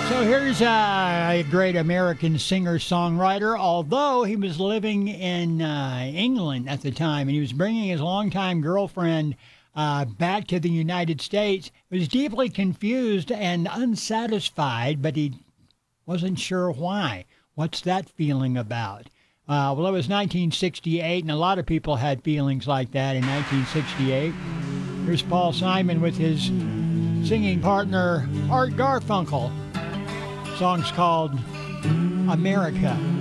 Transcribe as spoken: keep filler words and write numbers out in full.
So here's uh, a great American singer-songwriter, although he was living in uh, England at the time, and he was bringing his longtime girlfriend uh, back to the United States. He was deeply confused and unsatisfied, but he wasn't sure why. What's that feeling about? Uh, well, it was nineteen sixty-eight, and a lot of people had feelings like that in nineteen sixty-eight. Here's Paul Simon with his singing partner, Art Garfunkel. Song's called America.